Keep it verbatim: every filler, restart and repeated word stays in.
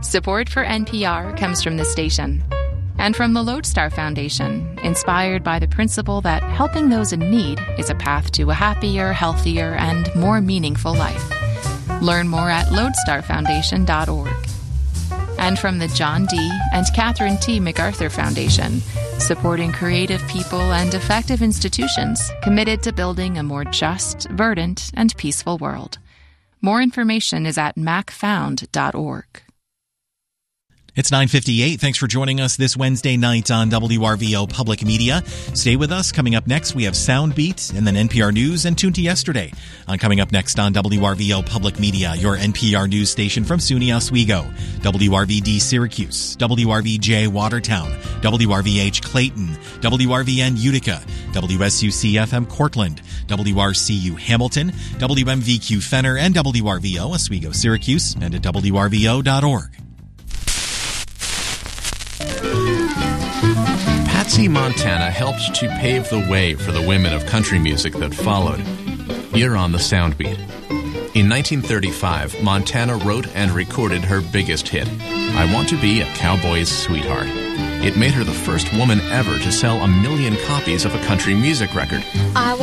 Support for N P R comes from the station and from the Lodestar Foundation, inspired by the principle that helping those in need is a path to a happier, healthier, and more meaningful life. Learn more at lodestar foundation dot org. And from the John D. and Catherine T. MacArthur Foundation, supporting creative people and effective institutions committed to building a more just, verdant, and peaceful world. More information is at mac found dot org. It's nine fifty-eight. Thanks for joining us this Wednesday night on W R V O Public Media. Stay with us. Coming up next, we have Soundbeat and then N P R News and Tune to Yesterday. On Coming up next on W R V O Public Media, your N P R News station from SUNY Oswego, W R V D Syracuse, W R V J Watertown, W R V H Clayton, W R V N Utica, W S U C F M Cortland, W R C U Hamilton, W M V Q Fenner, and W R V O Oswego Syracuse, and at W R V O dot org. Patsy Montana helped to pave the way for the women of country music that followed. You're on the Soundbeat. In nineteen thirty-five, Montana wrote and recorded her biggest hit, I Want to Be a Cowboy's Sweetheart. It made her the first woman ever to sell a million copies of a country music record. I